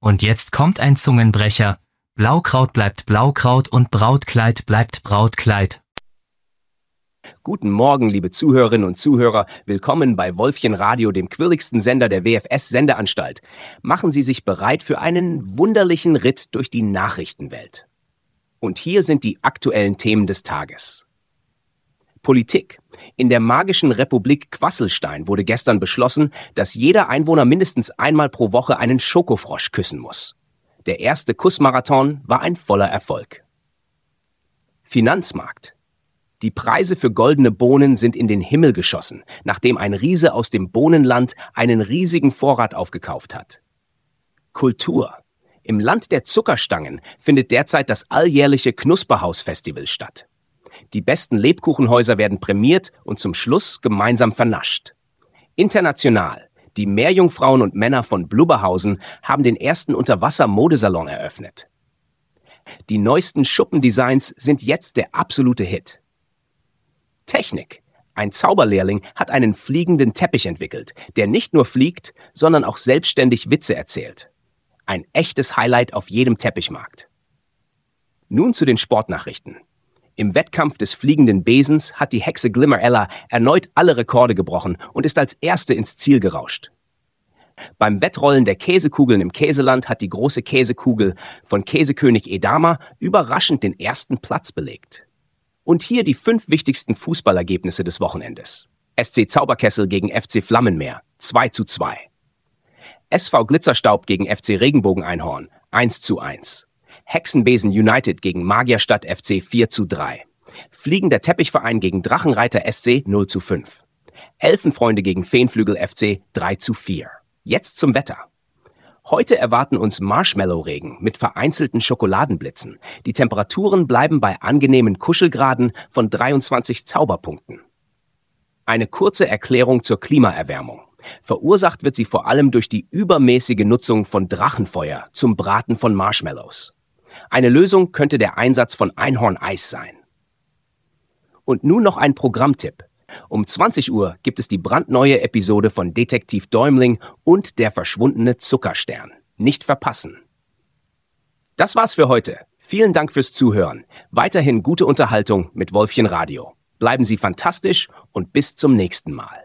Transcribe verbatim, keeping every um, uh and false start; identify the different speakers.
Speaker 1: Und jetzt kommt ein Zungenbrecher. Blaukraut bleibt Blaukraut und Brautkleid bleibt Brautkleid.
Speaker 2: Guten Morgen, liebe Zuhörerinnen und Zuhörer. Willkommen bei Wolfchen Radio, dem quirligsten Sender der W F S-Sendeanstalt. Machen Sie sich bereit für einen wunderlichen Ritt durch die Nachrichtenwelt. Und hier sind die aktuellen Themen des Tages. Politik. In der magischen Republik Quasselstein wurde gestern beschlossen, dass jeder Einwohner mindestens einmal pro Woche einen Schokofrosch küssen muss. Der erste Kussmarathon war ein voller Erfolg. Finanzmarkt. Die Preise für goldene Bohnen sind in den Himmel geschossen, nachdem ein Riese aus dem Bohnenland einen riesigen Vorrat aufgekauft hat. Kultur. Im Land der Zuckerstangen findet derzeit das alljährliche Knusperhaus-Festival statt. Die besten Lebkuchenhäuser werden prämiert und zum Schluss gemeinsam vernascht. International. Die Meerjungfrauen und Männer von Blubberhausen haben den ersten Unterwasser-Modesalon eröffnet. Die neuesten Schuppendesigns sind jetzt der absolute Hit. Technik. Ein Zauberlehrling hat einen fliegenden Teppich entwickelt, der nicht nur fliegt, sondern auch selbstständig Witze erzählt. Ein echtes Highlight auf jedem Teppichmarkt. Nun zu den Sportnachrichten. Im Wettkampf des fliegenden Besens hat die Hexe Glimmerella erneut alle Rekorde gebrochen und ist als erste ins Ziel gerauscht. Beim Wettrollen der Käsekugeln im Käseland hat die große Käsekugel von Käsekönig Edama überraschend den ersten Platz belegt. Und hier die fünf wichtigsten Fußballergebnisse des Wochenendes. S C Zauberkessel gegen F C Flammenmeer, zwei zu zwei. S V Glitzerstaub gegen F C Regenbogeneinhorn, eins zu eins. Hexenbesen United gegen Magierstadt F C vier zu drei. Fliegender Teppichverein gegen Drachenreiter S C null zu fünf. Elfenfreunde gegen Feenflügel F C drei zu vier. Jetzt zum Wetter. Heute erwarten uns Marshmallow-Regen mit vereinzelten Schokoladenblitzen. Die Temperaturen bleiben bei angenehmen Kuschelgraden von dreiundzwanzig Zauberpunkten. Eine kurze Erklärung zur Klimaerwärmung. Verursacht wird sie vor allem durch die übermäßige Nutzung von Drachenfeuer zum Braten von Marshmallows. Eine Lösung könnte der Einsatz von Einhorneis sein. Und nun noch ein Programmtipp. Um zwanzig Uhr gibt es die brandneue Episode von Detektiv Däumling und der verschwundene Zuckerstern. Nicht verpassen. Das war's für heute. Vielen Dank fürs Zuhören. Weiterhin gute Unterhaltung mit Wolfchen Radio. Bleiben Sie fantastisch und bis zum nächsten Mal.